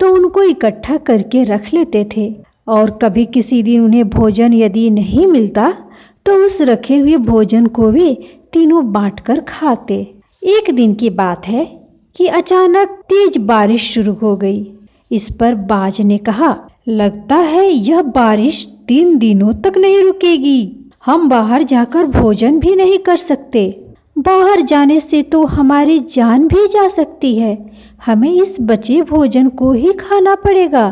तो उनको इकट्ठा करके रख लेते थे और कभी किसी दिन उन्हें भोजन यदि नहीं मिलता तो उस रखे हुए भोजन को भी तीनों बांटकर खाते। एक दिन की बात है कि अचानक तेज बारिश शुरू हो गई। इस पर बाज ने कहा, लगता है यह बारिश 3 दिनों तक नहीं रुकेगी। हम बाहर जाकर भोजन भी नहीं कर सकते। बाहर जाने से तो हमारी जान भी जा सकती है। हमें इस बचे भोजन को ही खाना पड़ेगा।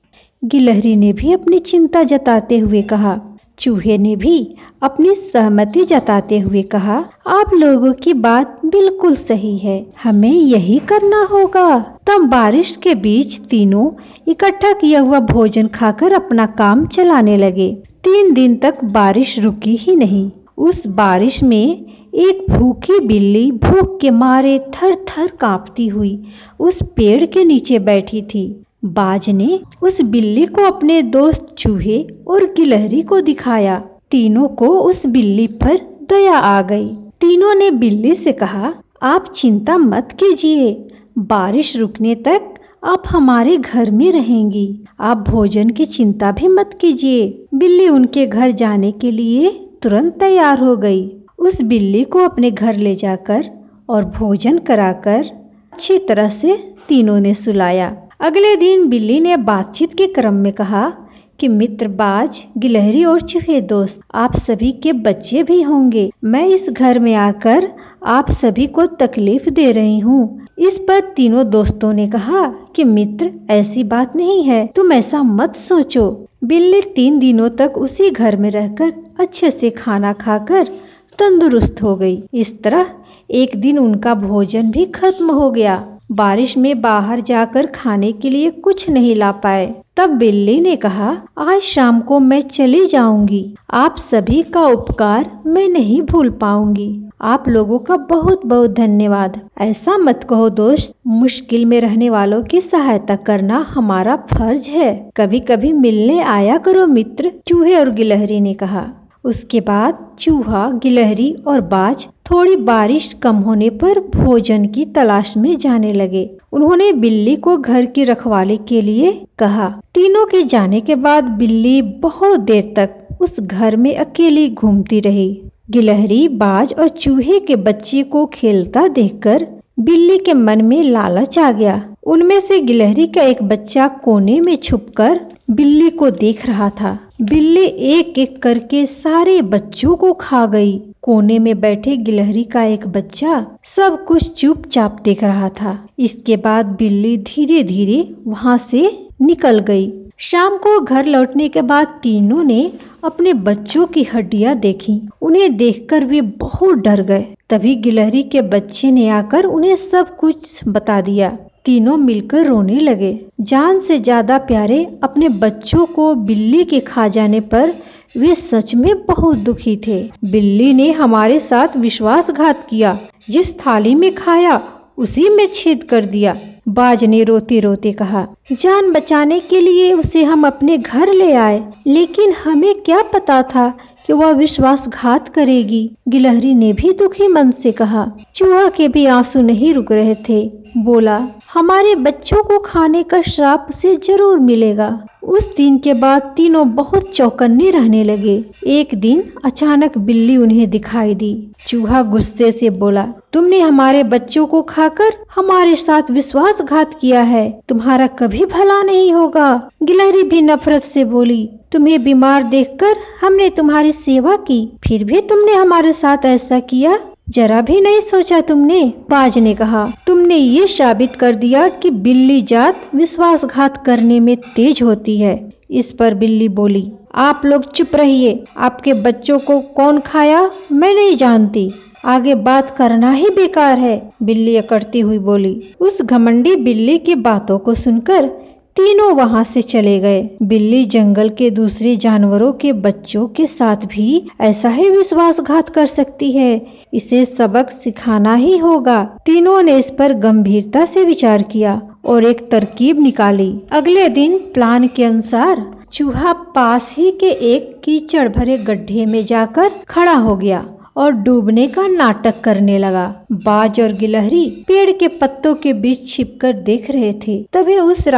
गिलहरी ने भी अपनी चिंता जताते हुए कहा। चूहे ने भी अपनी सहमति जताते हुए कहा, आप लोगों की बात बिल्कुल सही है, हमें यही करना होगा। तब बारिश के बीच तीनों इकट्ठा किया हुआ भोजन खाकर अपना काम चलाने लगे। 3 दिन तक बारिश रुकी ही नहीं। उस बारिश में एक भूखी बिल्ली भूख के मारे थर थर कांपती हुई उस पेड़ के नीचे बैठी थी। बाज ने उस बिल्ली को अपने दोस्त चूहे और गिलहरी को दिखाया। तीनों को उस बिल्ली पर दया आ गई। तीनों ने बिल्ली से कहा, आप चिंता मत कीजिए, बारिश रुकने तक आप हमारे घर में रहेंगी। आप भोजन की चिंता भी मत कीजिए। बिल्ली उनके घर जाने के लिए तुरंत तैयार हो गई। उस बिल्ली को अपने घर ले जाकर और भोजन कराकर अच्छी तरह से तीनों ने सुलाया। अगले दिन बिल्ली ने बातचीत के क्रम में कहा कि मित्र बाज, गिलहरी और चूहे दोस्त, आप सभी के बच्चे भी होंगे। मैं इस घर में आकर आप सभी को तकलीफ दे रही हूँ। इस पर तीनों दोस्तों ने कहा कि मित्र, ऐसी बात नहीं है, तुम ऐसा मत सोचो। बिल्ली 3 दिनों तक उसी घर में रहकर अच्छे से खाना खाकर तंदुरुस्त हो गई। इस तरह एक दिन उनका भोजन भी खत्म हो गया। बारिश में बाहर जाकर खाने के लिए कुछ नहीं ला पाए। तब बिल्ली ने कहा, आज शाम को मैं चली जाऊंगी। आप सभी का उपकार मैं नहीं भूल पाऊंगी। आप लोगों का बहुत बहुत धन्यवाद। ऐसा मत कहो दोस्त, मुश्किल में रहने वालों की सहायता करना हमारा फर्ज है। कभी कभी मिलने आया करो मित्र, चूहे और गिलहरी ने कहा। उसके बाद चूहा, गिलहरी और बाज थोड़ी बारिश कम होने पर भोजन की तलाश में जाने लगे। उन्होंने बिल्ली को घर की रखवाली के लिए कहा। तीनों के जाने के बाद बिल्ली बहुत देर तक उस घर में अकेली घूमती रही। गिलहरी, बाज और चूहे के बच्चे को खेलता देखकर बिल्ली के मन में लालच आ गया। उनमें से गिलहरी का एक बच्चा कोने में छुपकर बिल्ली को देख रहा था। बिल्ली एक एक करके सारे बच्चों को खा गई। कोने में बैठे गिलहरी का एक बच्चा सब कुछ चुपचाप देख रहा था। इसके बाद बिल्ली धीरे धीरे वहां से निकल गई। शाम को घर लौटने के बाद तीनों ने अपने बच्चों की हड्डियां देखी। उन्हें देखकर वे बहुत डर गए। तभी गिलहरी के बच्चे ने आकर उन्हें सब कुछ बता दिया। तीनों मिलकर रोने लगे। जान से ज्यादा प्यारे अपने बच्चों को बिल्ली के खा जाने पर वे सच में बहुत दुखी थे। बिल्ली ने हमारे साथ विश्वासघात किया। जिस थाली में खाया उसी में छेद कर दिया। बाज ने रोते रोते कहा। जान बचाने के लिए उसे हम अपने घर ले आए, लेकिन हमें क्या पता था कि वह विश्वासघात करेगी। गिलहरी ने भी दुखी मन से कहा। चूहा के भी आंसू नहीं रुक रहे थे। बोला, हमारे बच्चों को खाने का श्राप उसे जरूर मिलेगा। उस दिन के बाद तीनों बहुत चौकन्ने रहने लगे। एक दिन अचानक बिल्ली उन्हें दिखाई दी। चूहा गुस्से से बोला, तुमने हमारे बच्चों को खाकर हमारे साथ विश्वासघात किया है। तुम्हारा कभी भला नहीं होगा। गिलहरी भी नफरत से बोली, तुम्हें बीमार देखकर हमने तुम्हारी सेवा की, फिर भी तुमने हमारे साथ ऐसा किया। जरा भी नहीं सोचा तुमने। बाज ने कहा, तुमने ये साबित कर दिया कि बिल्ली जात विश्वासघात करने में तेज होती है। इस पर बिल्ली बोली, आप लोग चुप रहिए। आपके बच्चों को कौन खाया मैं नहीं जानती। आगे बात करना ही बेकार है। बिल्ली अकड़ती हुई बोली। उस घमंडी बिल्ली की बातों को सुनकर तीनों वहां से चले गए। बिल्ली जंगल के दूसरे जानवरों के बच्चों के साथ भी ऐसा ही विश्वासघात कर सकती है। इसे सबक सिखाना ही होगा। तीनों ने इस पर गंभीरता से विचार किया और एक तरकीब निकाली। अगले दिन प्लान के अनुसार चूहा पास ही के एक कीचड़ भरे गड्ढे में जाकर खड़ा हो गया और डूबने का नाटक करने लगा। बाज और गिलहरी पेड़ के पत्तों के बीच छिपकर देख रहे थे। तभी उस